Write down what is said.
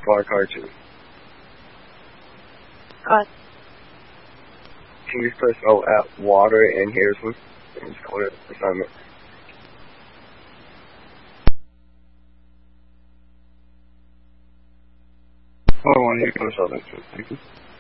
Clark Archer. Can you press O at water and Harrison? And just call it assignment. Hold on, you can show that to us.